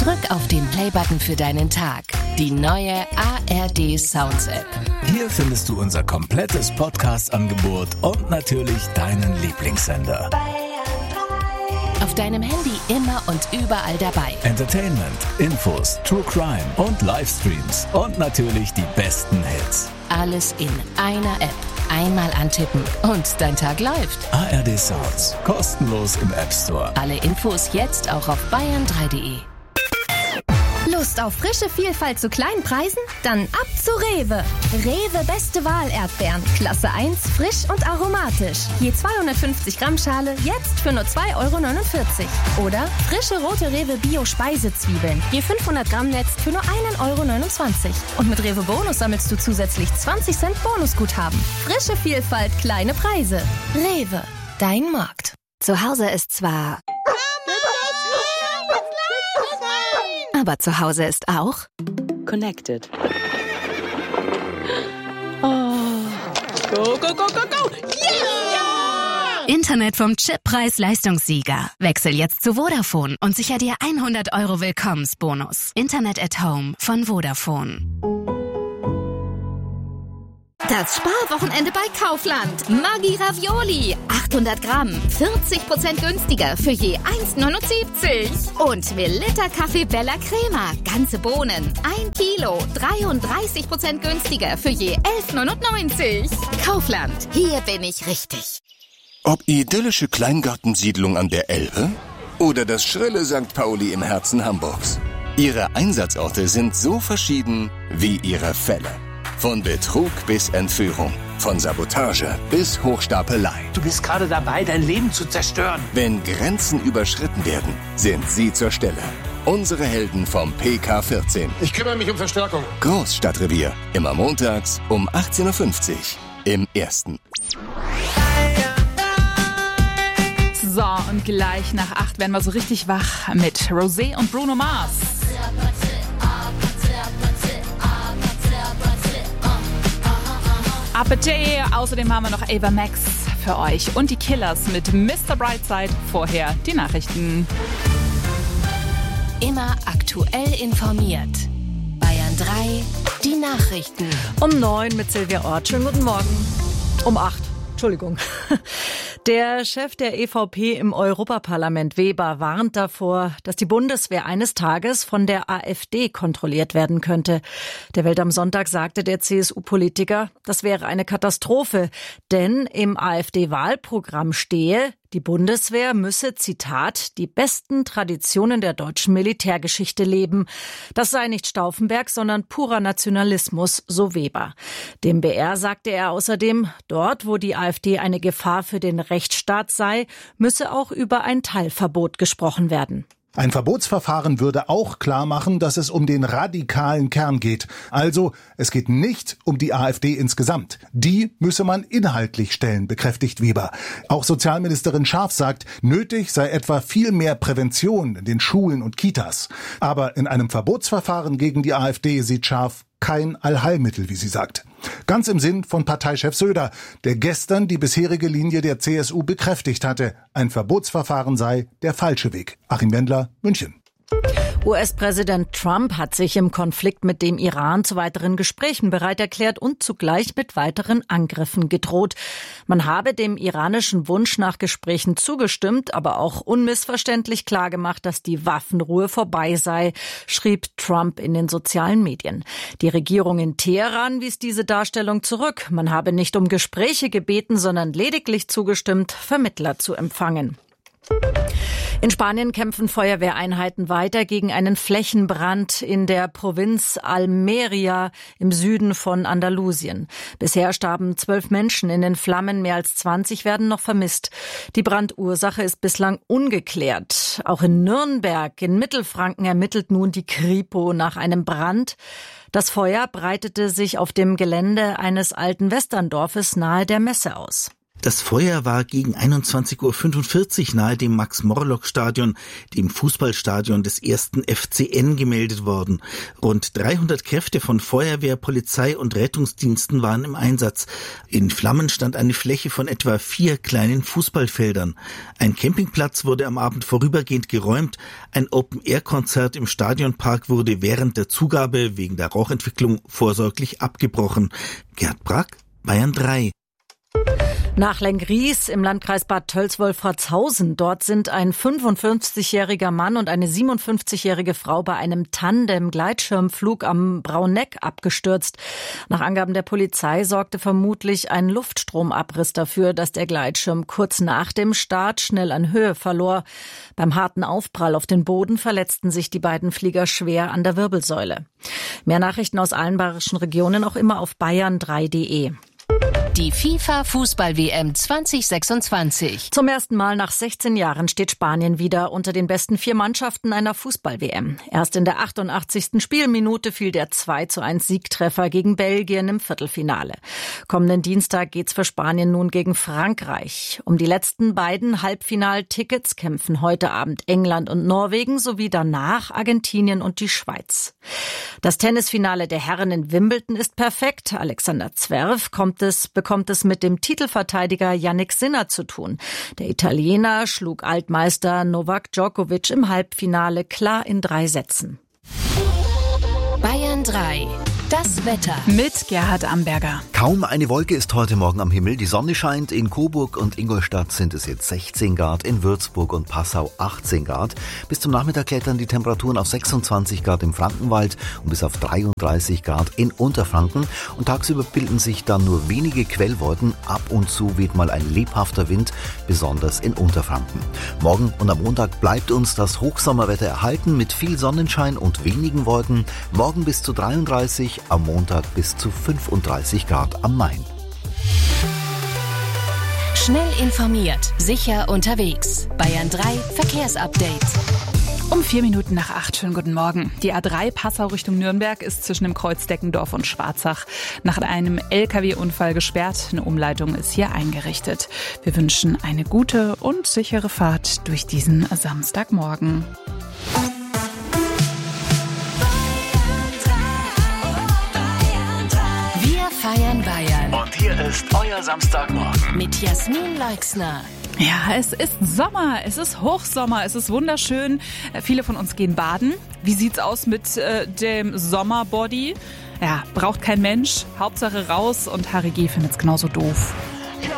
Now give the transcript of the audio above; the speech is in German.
Drück auf den Playbutton für deinen Tag. Die neue ARD Sounds App. Hier findest du unser komplettes Podcast-Angebot und natürlich deinen Lieblingssender. Auf deinem Handy immer und überall dabei. Entertainment, Infos, True Crime und Livestreams und natürlich die besten Hits. Alles in einer App. Einmal antippen und dein Tag läuft. ARD Sounds, kostenlos im App Store. Alle Infos jetzt auch auf bayern3.de. Lust auf frische Vielfalt zu kleinen Preisen? Dann ab zu Rewe. Rewe Beste Wahl Erdbeeren. Klasse 1, frisch und aromatisch. Je 250 Gramm Schale, jetzt für nur 2,49 €. Oder frische rote Rewe Bio Speisezwiebeln. Je 500 Gramm Netz für nur 1,29 €. Und mit Rewe Bonus sammelst du zusätzlich 20 Cent Bonusguthaben. Frische Vielfalt, kleine Preise. Rewe, dein Markt. Zu Hause ist zwar... Aber zu Hause ist auch Connected. Oh. Go, go, go, go, go! Yeah! Internet vom Chippreis-Leistungssieger. Wechsel jetzt zu Vodafone und sicher dir 100 € Willkommensbonus. Internet at Home von Vodafone. Das Sparwochenende bei Kaufland. Maggi Ravioli. 800 Gramm. 40% günstiger für je 1,79 €. Und Melitta Kaffee Bella Crema. Ganze Bohnen. 1 Kilo. 33% günstiger für je 11,99 €. Kaufland. Hier bin ich richtig. Ob idyllische Kleingartensiedlung an der Elbe oder das schrille St. Pauli im Herzen Hamburgs. Ihre Einsatzorte sind so verschieden wie ihre Fälle. Von Betrug bis Entführung, von Sabotage bis Hochstapelei. Du bist gerade dabei, dein Leben zu zerstören. Wenn Grenzen überschritten werden, sind sie zur Stelle. Unsere Helden vom PK14. Ich kümmere mich um Verstärkung. Großstadtrevier. Immer montags um 18:50 Uhr im Ersten. So, und gleich nach 8 werden wir so richtig wach mit Rosé und Bruno Mars. Appetit. Außerdem haben wir noch Ava Max für euch und die Killers mit Mr. Brightside. Vorher die Nachrichten. Immer aktuell informiert. Bayern 3, die Nachrichten. Um 9 mit Silvia Ort. Schönen guten Morgen. Um 8. Entschuldigung. Der Chef der EVP im Europaparlament, Weber, warnt davor, dass die Bundeswehr eines Tages von der AfD kontrolliert werden könnte. Der Welt am Sonntag sagte der CSU-Politiker, das wäre eine Katastrophe, denn im AfD-Wahlprogramm stehe, die Bundeswehr müsse, Zitat, die besten Traditionen der deutschen Militärgeschichte leben. Das sei nicht Stauffenberg, sondern purer Nationalismus, so Weber. Dem BR sagte er außerdem, dort, wo die AfD eine Gefahr für den Rechtsstaat sei, müsse auch über ein Teilverbot gesprochen werden. Ein Verbotsverfahren würde auch klar machen, dass es um den radikalen Kern geht. Also, es geht nicht um die AfD insgesamt. Die müsse man inhaltlich stellen, bekräftigt Weber. Auch Sozialministerin Scharf sagt, nötig sei etwa viel mehr Prävention in den Schulen und Kitas. Aber in einem Verbotsverfahren gegen die AfD sieht Scharf kein Allheilmittel, wie sie sagt. Ganz im Sinn von Parteichef Söder, der gestern die bisherige Linie der CSU bekräftigt hatte. Ein Verbotsverfahren sei der falsche Weg. Achim Wendler, München. US-Präsident Trump hat sich im Konflikt mit dem Iran zu weiteren Gesprächen bereit erklärt und zugleich mit weiteren Angriffen gedroht. Man habe dem iranischen Wunsch nach Gesprächen zugestimmt, aber auch unmissverständlich klargemacht, dass die Waffenruhe vorbei sei, schrieb Trump in den sozialen Medien. Die Regierung in Teheran wies diese Darstellung zurück. Man habe nicht um Gespräche gebeten, sondern lediglich zugestimmt, Vermittler zu empfangen. In Spanien kämpfen Feuerwehreinheiten weiter gegen einen Flächenbrand in der Provinz Almería im Süden von Andalusien. Bisher starben 12 Menschen in den Flammen, mehr als 20 werden noch vermisst. Die Brandursache ist bislang ungeklärt. Auch in Nürnberg in Mittelfranken ermittelt nun die Kripo nach einem Brand. Das Feuer breitete sich auf dem Gelände eines alten Westerndorfes nahe der Messe aus. Das Feuer war gegen 21:45 Uhr nahe dem Max-Morlock-Stadion, dem Fußballstadion des 1. FCN, gemeldet worden. Rund 300 Kräfte von Feuerwehr, Polizei und Rettungsdiensten waren im Einsatz. In Flammen stand eine Fläche von etwa 4 kleinen Fußballfeldern. Ein Campingplatz wurde am Abend vorübergehend geräumt. Ein Open-Air-Konzert im Stadionpark wurde während der Zugabe wegen der Rauchentwicklung vorsorglich abgebrochen. Gerd Brack, Bayern 3. Nach Lenggries im Landkreis Bad Tölz-Wolfratshausen. Dort sind ein 55-jähriger Mann und eine 57-jährige Frau bei einem Tandem-Gleitschirmflug am Brauneck abgestürzt. Nach Angaben der Polizei sorgte vermutlich ein Luftstromabriss dafür, dass der Gleitschirm kurz nach dem Start schnell an Höhe verlor. Beim harten Aufprall auf den Boden verletzten sich die beiden Flieger schwer an der Wirbelsäule. Mehr Nachrichten aus allen bayerischen Regionen auch immer auf bayern3.de. Die FIFA-Fußball-WM 2026. Zum ersten Mal nach 16 Jahren steht Spanien wieder unter den besten 4 Mannschaften einer Fußball-WM. Erst in der 88. Spielminute fiel der 2:1 Siegtreffer gegen Belgien im Viertelfinale. Kommenden Dienstag geht's für Spanien nun gegen Frankreich. Um die letzten beiden Halbfinaltickets kämpfen heute Abend England und Norwegen sowie danach Argentinien und die Schweiz. Das Tennisfinale der Herren in Wimbledon ist perfekt. Alexander Zverev bekommt es mit dem Titelverteidiger Jannik Sinner zu tun. Der Italiener schlug Altmeister Novak Djokovic im Halbfinale klar in 3 Sätzen. Bayern 3. Das Wetter. Mit Gerhard Amberger. Kaum eine Wolke ist heute Morgen am Himmel. Die Sonne scheint. In Coburg und Ingolstadt sind es jetzt 16 Grad, in Würzburg und Passau 18 Grad. Bis zum Nachmittag klettern die Temperaturen auf 26 Grad im Frankenwald und bis auf 33 Grad in Unterfranken. Und tagsüber bilden sich dann nur wenige Quellwolken. Ab und zu weht mal ein lebhafter Wind, besonders in Unterfranken. Morgen und am Montag bleibt uns das Hochsommerwetter erhalten mit viel Sonnenschein und wenigen Wolken. Morgen bis zu 33, am Montag bis zu 35 Grad am Main. Schnell informiert, sicher unterwegs. Bayern 3 Verkehrsupdate. Um 4 Minuten nach 8. Schönen guten Morgen. Die A3 Passau Richtung Nürnberg ist zwischen dem Kreuz Deckendorf und Schwarzach nach einem LKW-Unfall gesperrt. Eine Umleitung ist hier eingerichtet. Wir wünschen eine gute und sichere Fahrt durch diesen Samstagmorgen. Feiern Bayern. Und hier ist euer Samstagmorgen. Mit Jasmin Leixner. Ja, es ist Sommer, es ist Hochsommer, es ist wunderschön. Viele von uns gehen baden. Wie sieht's aus mit dem Sommerbody? Ja, braucht kein Mensch. Hauptsache raus und Harry G. findet's genauso doof.